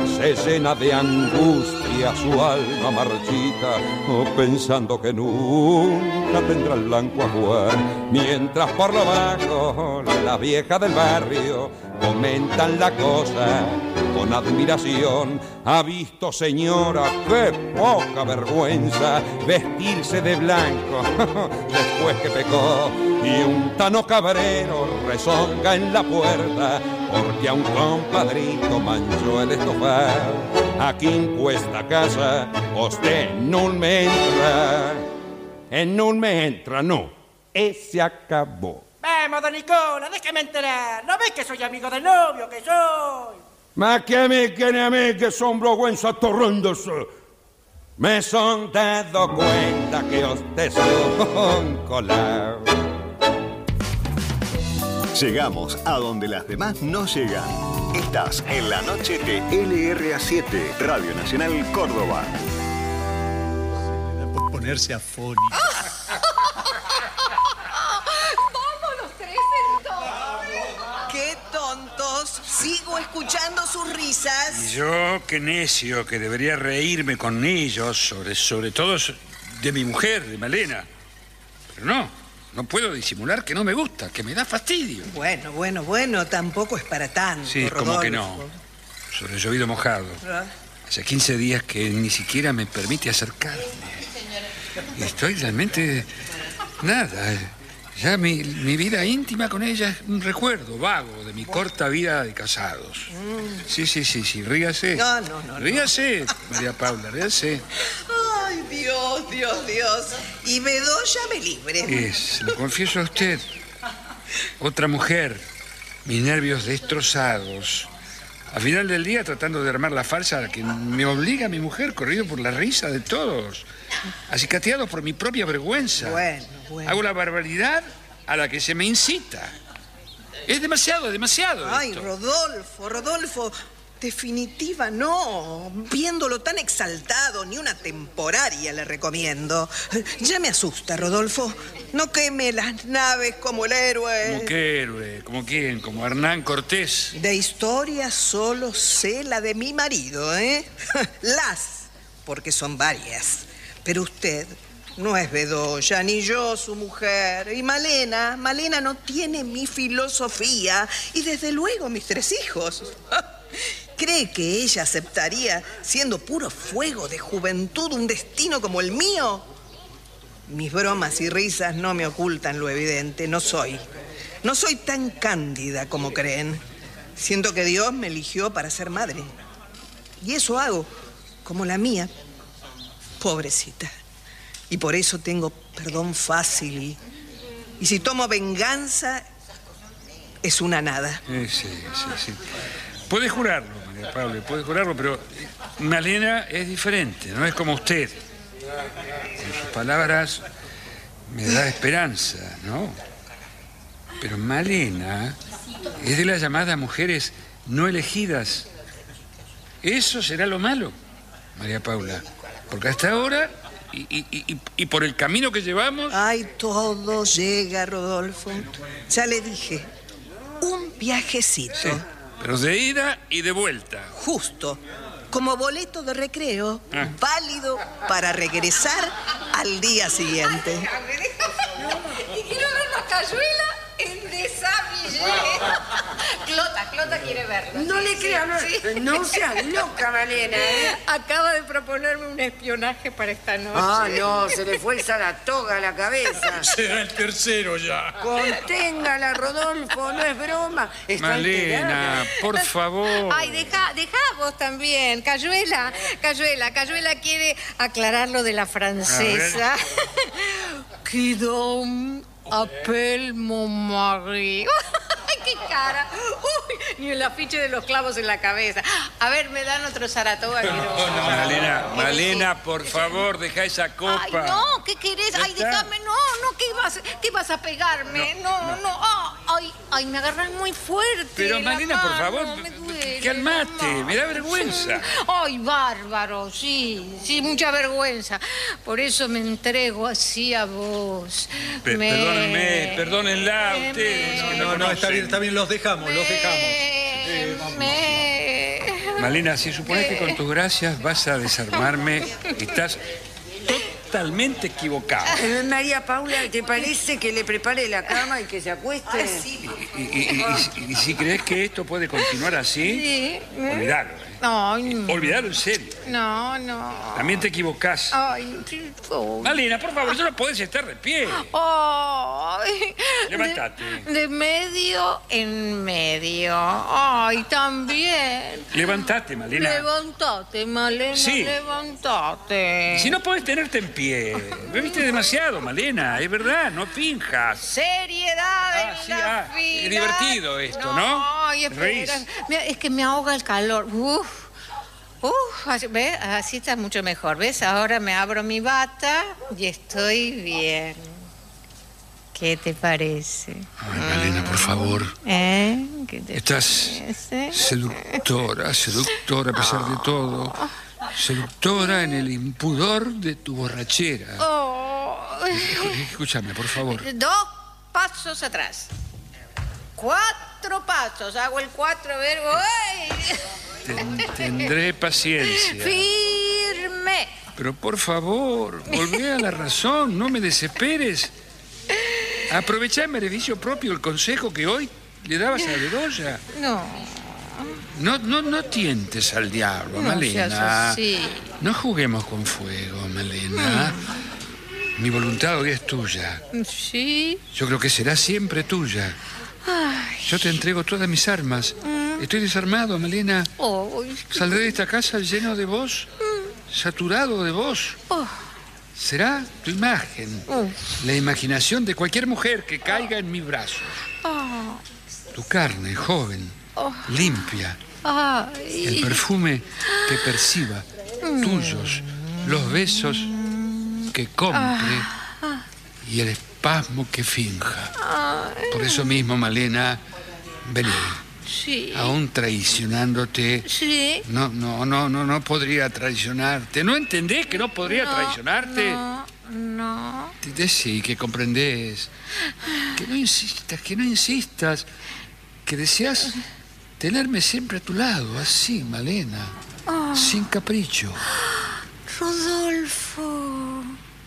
se llena de angustia su alma marchita, pensando que nunca tendrá el blanco a jugar. Mientras por lo bajo la vieja del barrio comentan la cosa con admiración. Ha visto, señora, qué poca vergüenza vestirse de blanco después que pecó. Y un tano cabrero rezonga en la puerta porque a un compadrito manchó el estofado. Aquí en cuesta casa usted no me entra. No me entra, no. Ese acabó. Vamos, don Nicola, déjeme enterar. ¿No ves que soy amigo del novio, que soy? Ma che a me che son vergüenza torrendosi. Me son dado cuenta que usted es un colado. Llegamos a donde las demás no llegan. Estás en la noche de LRA7, Radio Nacional Córdoba. Por ponerse afónico. ¡Vamos los tres entonces! ¡Qué tontos! Sigo escuchando sus risas. Y yo, qué necio, que debería reírme con ellos, sobre todo de mi mujer, de Malena. Pero no puedo disimular que no me gusta, que me da fastidio. Bueno, tampoco es para tanto, Sí, Rodolfo. como que no. Sobre el llovido mojado. ¿Ah? Hace 15 días que ni siquiera me permite acercarme. Y estoy realmente... nada. Ya mi vida íntima con ella es un recuerdo vago de mi corta vida de casados. Sí, ríase. No. Ríase, María Paula, ríase. Ay, Dios. Y Bedoya me libre. Le confieso a usted, otra mujer, mis nervios destrozados. Al final del día tratando de armar la farsa a la que me obliga mi mujer, corrido por la risa de todos, acicateado por mi propia vergüenza. Bueno. Hago la barbaridad a la que se me incita. Es demasiado Ay, esto. Rodolfo, definitiva no. Viéndolo tan exaltado, ni una temporaria le recomiendo. Ya me asusta, Rodolfo. No queme las naves como el héroe. ¿Cómo qué héroe? ¿Como quién? ¿Como Hernán Cortés? De historia solo sé la de mi marido, ¿eh? Porque son varias. Pero usted no es Bedoya, ni yo su mujer. Y Malena no tiene mi filosofía y desde luego mis 3 hijos. ¿Cree que ella aceptaría, siendo puro fuego de juventud, un destino como el mío? Mis bromas y risas no me ocultan lo evidente. No soy tan cándida como creen. Siento que Dios me eligió para ser madre. Y eso hago, como la mía, pobrecita. Y por eso tengo perdón fácil. Y si tomo venganza, es una nada. Sí. Puede jurarlo, María Paula, puede jurarlo, pero Malena es diferente, no es como usted. Con sus palabras me da esperanza, ¿no? Pero Malena es de las llamadas mujeres no elegidas. Eso será lo malo, María Paula. Porque hasta ahora, y por el camino que llevamos... Ay, todo llega, Rodolfo. Ya le dije, un viajecito. Sí, pero de ida y de vuelta. Justo. Como boleto de recreo, válido para regresar al día siguiente. Y quiero ver la cayuela en Desavillé. Clota quiere verlo. No le crean, no seas loca, Malena, ¿eh? Acaba de proponerme un espionaje para esta noche. Ah, no, se le fue el Saratoga a la cabeza. Será el tercero ya. Conténgala, Rodolfo, no es broma. Está Malena, alterada. por favor. Ay, deja vos también. Cayuela quiere aclarar lo de la francesa. Que donc appelle mon mari. ¡Ay, qué cara! Uy, ni el afiche de los clavos en la cabeza. A ver, me dan otro Saratoga. No, Malena, por favor, deja esa copa. Ay, no, ¿qué querés? Ay, déjame, no, ¿qué vas a pegarme? No. Ay, me agarras muy fuerte. Pero Malena, por favor, me duele, calmate, me da vergüenza. Ay, bárbaro, sí, mucha vergüenza. Por eso me entrego así a vos. Perdónenla ustedes. No, está bien, los dejamos. Malena, si supones que con tus gracias vas a desarmarme, estás totalmente equivocado. María Paula, ¿te parece que le prepare la cama y que se acueste? Sí. Y si crees que esto puede continuar así, Sí. olvidalo. Ay, no. Olvidalo en serio. No. También te equivocás. Ay, qué feo. Malena, por favor, no podés estar de pie. Ay. Levántate. De medio en medio. Ay, también. Levántate, Malena. Levántate, Malena, Sí. levántate. Si no podés tenerte en pie. Bebiste demasiado, Malena, es verdad, no finjas. Seriedad en Sí, la vida. es divertido esto, ¿no? Ay, espera. Reís. Mira, es que me ahoga el calor. ¿Ves? Así está mucho mejor. ¿Ves? Ahora me abro mi bata y estoy bien. ¿Qué te parece? Ay, Malena, por favor. ¿Qué te Estás parece? seductora a pesar de todo. Seductora en el impudor de tu borrachera. Escúchame, por favor. 2 pasos atrás. 4 pasos. Hago el 4, a ver. ¡Uy! Tendré paciencia. Firme. Pero por favor, volvé a la razón, no me desesperes. Aprovechá en beneficio propio el consejo que hoy le dabas a Bedoya. No tientes al diablo, No Malena. seas así. No juguemos con fuego, Malena. Mi voluntad hoy es tuya. Sí. Yo creo que será siempre tuya. Yo te entrego todas mis armas. Estoy desarmado, Malena. Saldré de esta casa lleno de vos, saturado de vos. Será tu imagen, la imaginación de cualquier mujer que caiga en mis brazos. Tu carne, joven, limpia. El perfume que perciba, tuyos, los besos que compre y el espasmo que finja. Por eso mismo, Malena, vení. Sí. Aún traicionándote. Sí. No podría traicionarte. ¿No entendés que no podría traicionarte? No. Decí que comprendés. Que no insistas. Que deseas tenerme siempre a tu lado, así, Malena. Sin capricho. Rodolfo.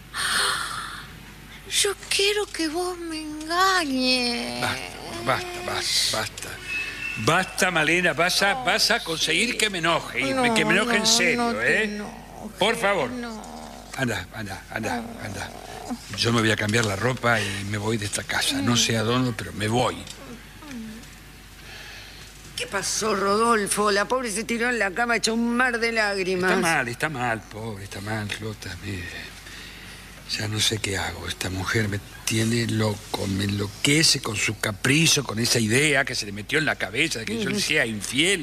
Yo quiero que vos me engañes. Basta. Basta, Malena, vas a conseguir que me enoje, que me enoje en serio, ¿eh? Por favor. Anda. Yo me voy a cambiar la ropa y me voy de esta casa. No sé a dónde, pero me voy. ¿Qué pasó, Rodolfo? La pobre se tiró en la cama hecho un mar de lágrimas. Está mal, pobre, está mal, Clota. Ya no sé qué hago. Esta mujer me tiene loco, me enloquece con su capricho, con esa idea que se le metió en la cabeza de que yo le sea infiel.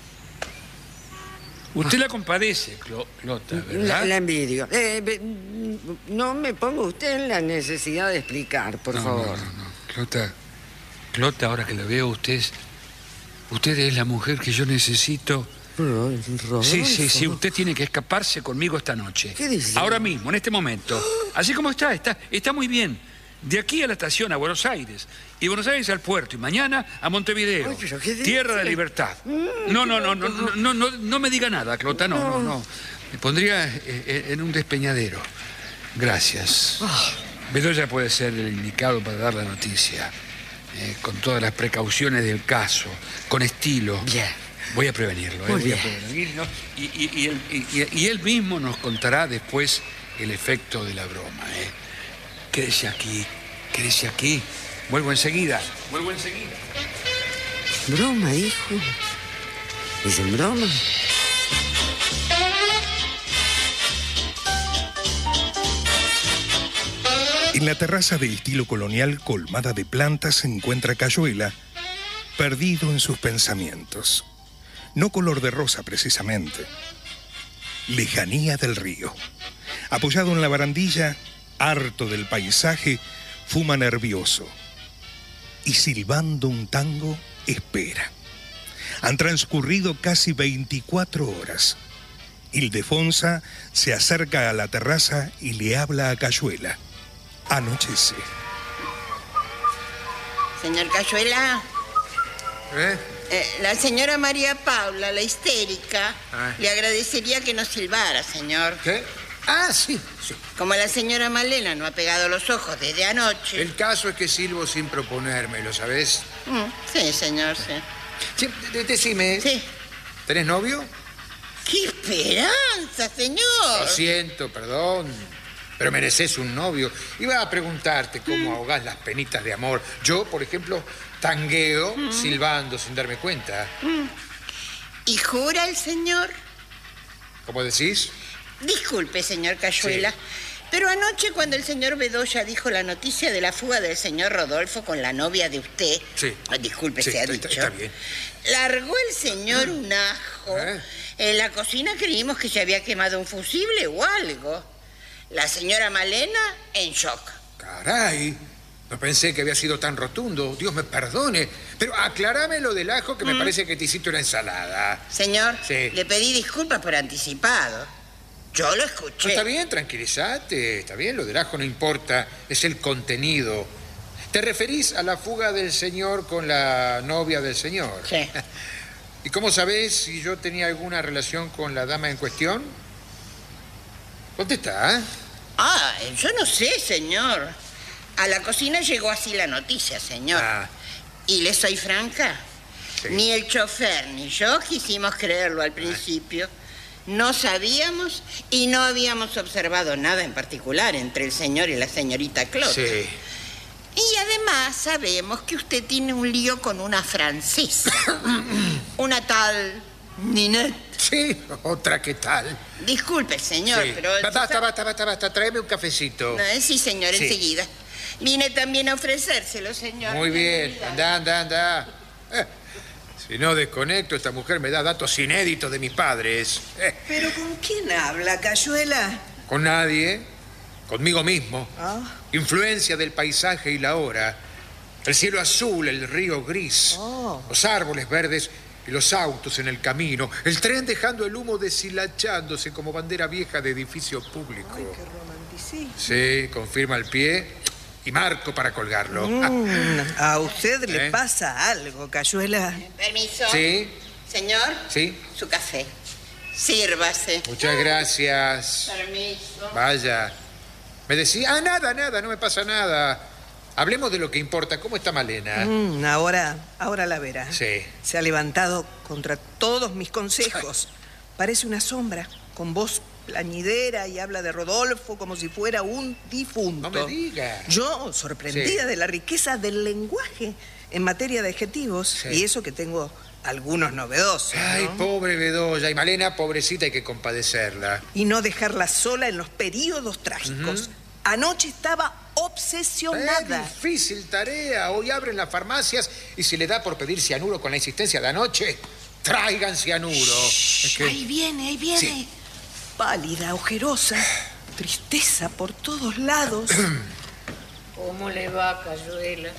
Usted la compadece, Clota, ¿verdad? La envidio. No me ponga usted en la necesidad de explicar, por favor. No. Clota, ahora que la veo, usted es la mujer que yo necesito. Rodolfo. Sí, usted tiene que escaparse conmigo esta noche. ¿Qué dice? Ahora mismo, en este momento. Así como está muy bien. De aquí a la estación, a Buenos Aires. Y Buenos Aires al puerto. Y mañana a Montevideo. Oye, ¿qué dice? Tierra de libertad. No me diga nada, Clota, no. Me pondría en un despeñadero. Gracias. Bedoya puede ser el indicado para dar la noticia. Con todas las precauciones del caso. Con estilo. Bien. Voy a prevenirlo, voy a prevenirlo. Y él mismo nos contará después el efecto de la broma, Quédese aquí. Vuelvo enseguida. ¿Broma, hijo? ¿Dicen broma? En la terraza de estilo colonial colmada de plantas se encuentra Cayuela, perdido en sus pensamientos. No color de rosa, precisamente. Lejanía del río. Apoyado en la barandilla, harto del paisaje, fuma nervioso. Y silbando un tango, espera. Han transcurrido casi 24 horas. Ildefonsa se acerca a la terraza y le habla a Cayuela. Anochece. Señor Cayuela. La señora María Paula, la histérica, le agradecería que nos silbara, señor. ¿Qué? Ah, sí. Como la señora Malena no ha pegado los ojos desde anoche. El caso es que silbo sin proponérmelo, ¿sabes? Sí, señor, sí. Sí, decime. Sí. ¿Tenés novio? ¡Qué esperanza, señor! Lo siento, perdón. Pero mereces un novio. Iba a preguntarte cómo ahogás las penitas de amor. Yo, por ejemplo, tangueo silbando sin darme cuenta. ¿Y jura el señor? ¿Cómo decís? Disculpe, señor Cayuela, pero anoche cuando el señor Bedoya dijo la noticia de la fuga del señor Rodolfo con la novia de usted... Sí. Disculpe, Sí, se ha dicho. está bien. Largó el señor un ajo. En la cocina creímos que se había quemado un fusible o algo. La señora Malena en shock. Caray, no pensé que había sido tan rotundo. Dios me perdone. Pero aclarame lo del ajo, que me parece que te hiciste una ensalada. Señor, Sí. le pedí disculpas por anticipado. Yo lo escuché. Está bien, tranquilízate. Está bien, lo del ajo no importa. Es el contenido. ¿Te referís a la fuga del señor con la novia del señor? Sí. ¿Y cómo sabés si yo tenía alguna relación con la dama en cuestión? Contesta, ¿eh? Yo no sé, señor. A la cocina llegó así la noticia, señor. Y le soy franca. Sí. Ni el chofer ni yo quisimos creerlo al principio. No sabíamos y no habíamos observado nada en particular entre el señor y la señorita Claude. Sí. Y además sabemos que usted tiene un lío con una francesa. Una tal Ninette. Sí, otra que tal. Disculpe, señor, Sí. pero... Basta. Tráeme un cafecito. Sí, señor, Sí. enseguida. Vine también a ofrecérselo, señor. Muy bien. Anda. Si no desconecto, esta mujer me da datos inéditos de mis padres. ¿Pero con quién habla, Cayuela? Con nadie. Conmigo mismo. Influencia del paisaje y la hora. El cielo azul, el río gris. Los árboles verdes y los autos en el camino. El tren dejando el humo deshilachándose como bandera vieja de edificio público. Ay, qué romanticismo. Sí, confirma el pie y marco para colgarlo. A usted le pasa algo, Cayuela. Permiso. Sí. Señor. Sí. Su café. Sírvase. Muchas gracias. Permiso. Vaya. Me decía, nada, no me pasa nada. Hablemos de lo que importa. ¿Cómo está Malena? Ahora la verá. Sí. Se ha levantado contra todos mis consejos. Parece una sombra, con voz plañidera y habla de Rodolfo como si fuera un difunto. No me diga. Yo, sorprendida de la riqueza del lenguaje en materia de adjetivos, y eso que tengo algunos novedosos, ¿no? Ay, pobre Bedoya. Y Malena, pobrecita, hay que compadecerla. Y no dejarla sola en los períodos trágicos. Anoche estaba obsesionada. Difícil tarea. Hoy abren las farmacias y si le da por pedir cianuro con la insistencia de anoche, traigan cianuro. Es que... Ahí viene. Sí. Pálida, ojerosa, tristeza por todos lados. ¿Cómo le va, Cayuela?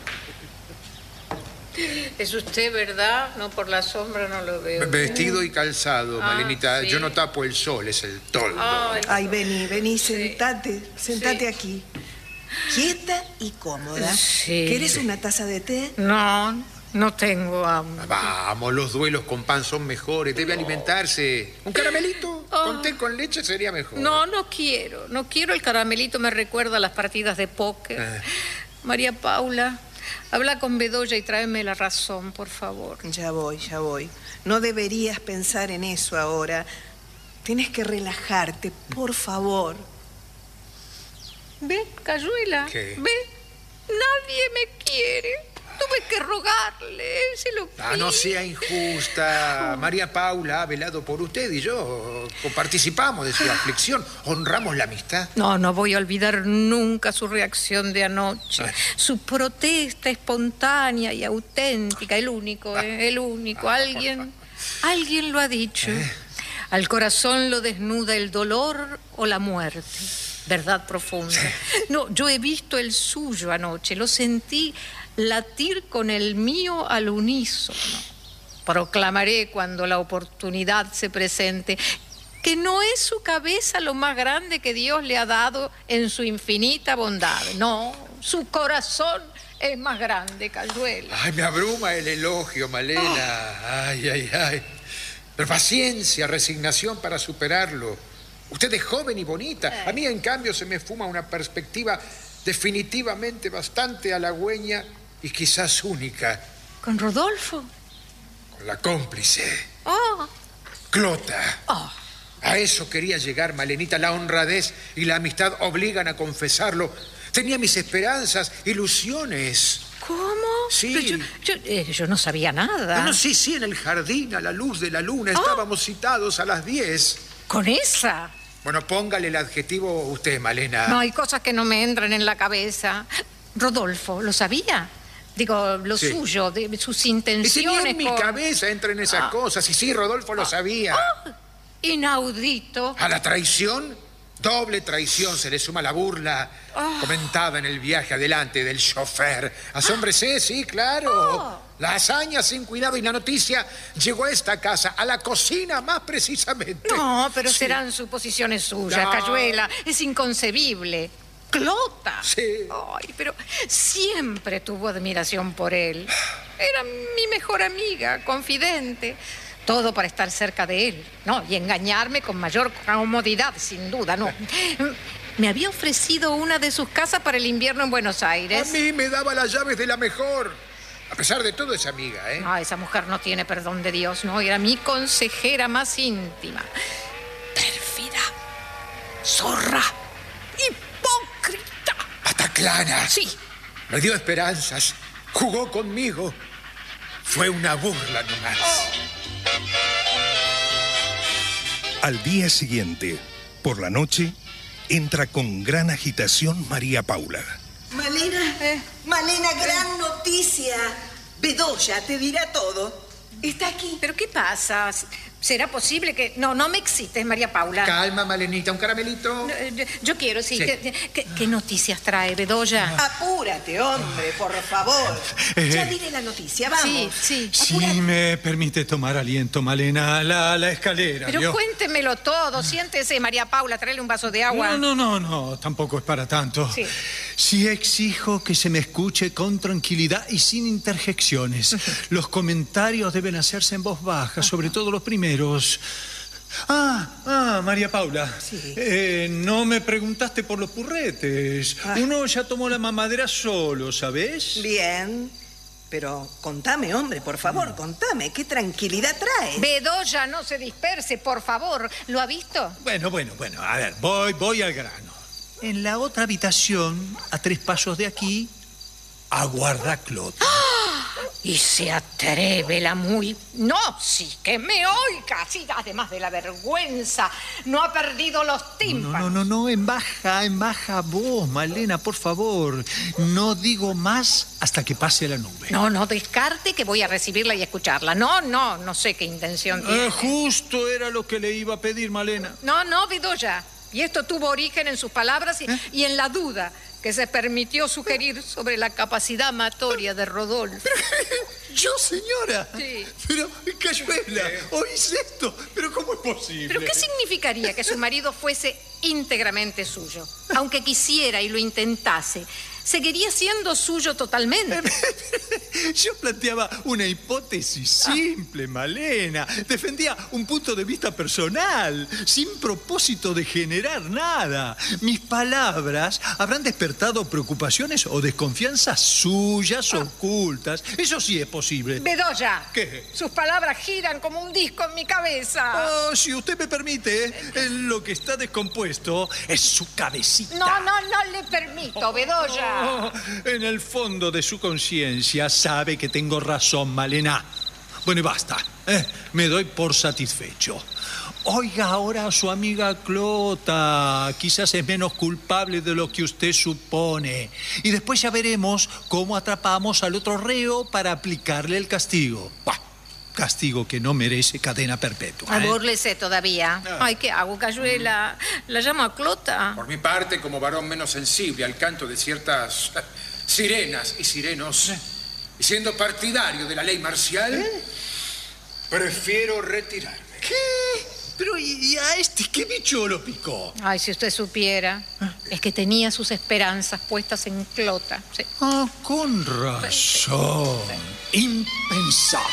Es usted, ¿verdad? No, por la sombra no lo veo. Vestido y calzado, Malenita. sí. Yo no tapo el sol, es el toldo. Ay, vení, sentate aquí. Quieta y cómoda. Sí. ¿Querés una taza de té? No tengo hambre. Vamos, los duelos con pan son mejores. Debe alimentarse. ¿Un caramelito? Con té con leche sería mejor. No quiero. No quiero. El caramelito me recuerda a las partidas de póker. María Paula, habla con Bedoya y tráeme la razón, por favor. Ya voy. No deberías pensar en eso ahora. Tienes que relajarte, por favor. ¿Ve, Cayuela? ¿Qué? ¿Ve? Nadie me quiere. Tuve que rogarle, se lo pido. No sea injusta. María Paula ha velado por usted y yo participamos de su aflicción. Honramos la amistad. No voy a olvidar nunca su reacción de anoche. Su protesta espontánea y auténtica. El único. Alguien lo ha dicho. Al corazón lo desnuda el dolor o la muerte. Verdad profunda. No, yo he visto el suyo anoche. Lo sentí latir con el mío al unísono. Proclamaré cuando la oportunidad se presente que no es su cabeza lo más grande que Dios le ha dado en su infinita bondad. No, su corazón es más grande, Cayuela. Ay, me abruma el elogio, Malena. Ay, ay, ay. Pero paciencia, resignación para superarlo. Usted es joven y bonita. A mí, en cambio, se me fuma una perspectiva definitivamente bastante halagüeña y quizás única. ¿Con Rodolfo? Con la cómplice. Oh. Clota. Oh. A eso quería llegar, Malenita. La honradez y la amistad obligan a confesarlo. Tenía mis esperanzas, ilusiones. ¿Cómo? Sí. Yo no sabía nada. No, sí, en el jardín, a la luz de la luna. Estábamos citados a las 10. ¿Con esa? Bueno, póngale el adjetivo usted, Malena. No, hay cosas que no me entran en la cabeza. Rodolfo, ¿lo sabía? Digo, lo suyo, de sus intenciones. Y en mi cabeza entra en esas cosas. Y sí, Rodolfo lo sabía. Inaudito. A la traición, doble traición, se le suma la burla comentada en el viaje adelante del chofer. Asómbrese, sí, claro. La hazaña sin cuidado y la noticia llegó a esta casa, a la cocina más precisamente. No, pero serán suposiciones suyas, No. Cayuela. Es inconcebible. Clota. Sí. Ay, pero siempre tuvo admiración por él. Era mi mejor amiga, confidente. Todo para estar cerca de él, ¿no? Y engañarme con mayor comodidad, sin duda, ¿no? Me había ofrecido una de sus casas para el invierno en Buenos Aires. A mí me daba las llaves de la mejor. A pesar de todo, es amiga, ¿eh? No, esa mujer no tiene perdón de Dios, ¿no? Era mi consejera más íntima. Pérfida. Zorra. Hipócrita. Pataclana. Sí. Me dio esperanzas. Jugó conmigo. Fue una burla nomás. Al día siguiente, por la noche, entra con gran agitación María Paula. Malena, gran noticia. Bedoya te dirá todo. Está aquí. ¿Pero qué pasa? ¿Será posible que...? No me excites, María Paula. Calma, Malenita, un caramelito. Yo quiero, sí. Sí. ¿Qué noticias trae, Bedoya? Apúrate, hombre, por favor. Ya diré la noticia, vamos. Sí. Si me permite tomar aliento, Malena, la escalera. Pero ¿vio? cuéntemelo todo. Siéntese, María Paula, tráele un vaso de agua. No, tampoco es para tanto. Sí. Sí exijo que se me escuche con tranquilidad y sin interjecciones. Los comentarios deben hacerse en voz baja, sobre todo los primeros. María Paula. Sí. No me preguntaste por los purretes. Uno ya tomó la mamadera solo, ¿sabés? Bien. Pero contame, hombre, por favor, contame. ¿Qué tranquilidad trae? Bedoya, no se disperse, por favor. ¿Lo ha visto? Bueno. A ver, voy al grano. En la otra habitación, a 3 pasos de aquí, aguarda Clota. Y se atreve la muy... No, sí, que me oiga. Sí, además de la vergüenza, no ha perdido los tímpanos. No, en baja voz, Malena, por favor. No digo más hasta que pase la nube. No descarte que voy a recibirla y escucharla. No sé qué intención tiene. Justo era lo que le iba a pedir, Malena. No, Bedoya. Y esto tuvo origen en sus palabras y en la duda que se permitió sugerir sobre la capacidad amatoria de Rodolfo. ¿Yo, señora? Sí. Pero, Cayuela, ¿oís esto? ¿Pero cómo es posible? ¿Pero qué significaría que su marido fuese íntegramente suyo? Aunque quisiera y lo intentase, seguiría siendo suyo totalmente. Yo planteaba una hipótesis simple, Malena. Defendía un punto de vista personal, sin propósito de generar nada. Mis palabras habrán despertado preocupaciones o desconfianzas suyas ocultas. Eso sí es posible. Bedoya. ¿Qué? Sus palabras giran como un disco en mi cabeza. Si usted me permite, lo que está descompuesto es su cabecita. No le permito, Bedoya. En el fondo de su conciencia sabe que tengo razón, Malena. Bueno, y basta. Me doy por satisfecho. Oiga ahora a su amiga Clota. Quizás es menos culpable de lo que usted supone. Y después ya veremos cómo atrapamos al otro reo para aplicarle el castigo. Castigo que no merece cadena perpetua. Búrlese todavía. Ay, ¿qué hago, Cayuela? ¿La llamo a Clota? Por mi parte, como varón menos sensible al canto de ciertas sirenas y sirenos, y siendo partidario de la ley marcial, prefiero retirarme. ¿Qué? Pero ¿y a ¿Qué bicho lo picó? Ay, si usted supiera. Es que tenía sus esperanzas puestas en Clota. Sí. Ah, con razón. Impensable.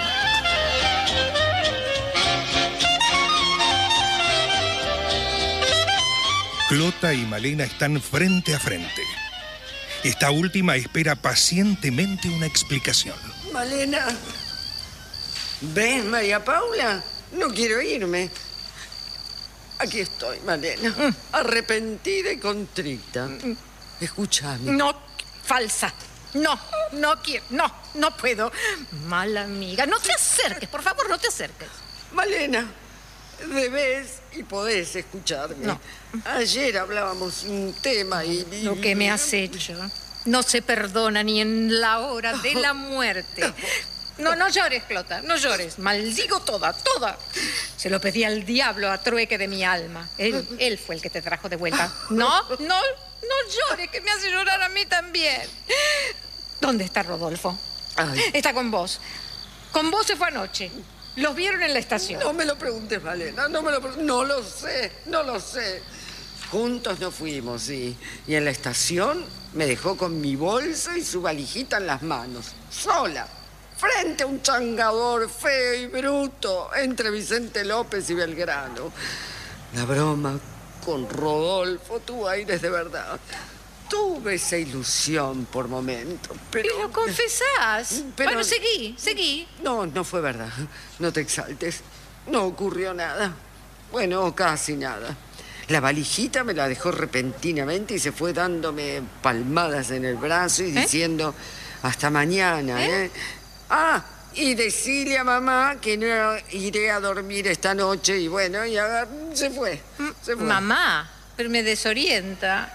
Clota y Malena están frente a frente. Esta última espera pacientemente una explicación. Malena. ¿Ves, María Paula? No quiero irme. Aquí estoy, Malena. Arrepentida y contrita. Escúchame. No, falsa. No quiero. No puedo. Mala amiga. No te acerques, por favor, no te acerques. Malena, debes y podés escucharme. No. Ayer hablábamos un tema y... Lo que me has hecho no se perdona ni en la hora de la muerte. No llores, Clota, no llores. Maldigo toda. Se lo pedí al diablo a trueque de mi alma. Él fue el que te trajo de vuelta. No llores, que me hace llorar a mí también. ¿Dónde está Rodolfo? Ay. Está con vos. Con vos se fue anoche. Los vieron en la estación. No me lo preguntes, Malena, no lo sé. Juntos nos fuimos, sí. Y en la estación me dejó con mi bolsa y su valijita en las manos, sola, frente a un changador feo y bruto entre Vicente López y Belgrano. La broma con Rodolfo tuvo aires de verdad. Tuve esa ilusión por momentos, pero... Y lo confesás. Bueno, seguí. No fue verdad. No te exaltes. No ocurrió nada. Bueno, casi nada. La valijita me la dejó repentinamente y se fue dándome palmadas en el brazo y diciendo hasta mañana, ¿eh? Ah, y decirle a mamá que no iré a dormir esta noche y bueno, y se fue. Mamá, pero me desorienta.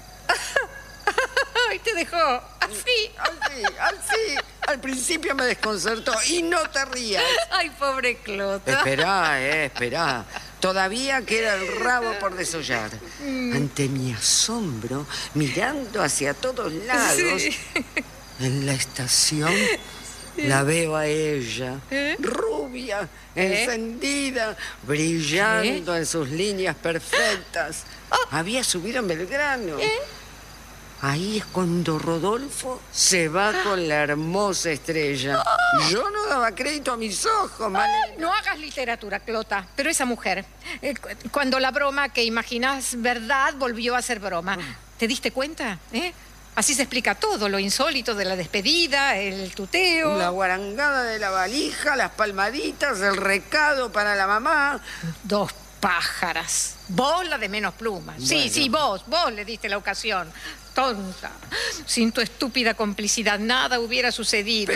Y te dejó así. Al principio me desconcertó y no te rías. Ay, pobre Clota. Esperá. Todavía queda el rabo por desollar. Ante mi asombro, mirando hacia todos lados, en la estación, la veo a ella, rubia, encendida, brillando en sus líneas perfectas. Había subido en Belgrano. Ahí es cuando Rodolfo se va con la hermosa estrella. Yo no daba crédito a mis ojos, Malena. No hagas literatura, Clota, pero esa mujer, cuando la broma que imaginás verdad volvió a ser broma, ¿te diste cuenta? Así se explica todo, lo insólito de la despedida, el tuteo. La guarangada de la valija, las palmaditas, el recado para la mamá. 2 pájaras. Vos la de menos plumas. Bueno. Sí, vos le diste la ocasión. Tonta. Sin tu estúpida complicidad nada hubiera sucedido.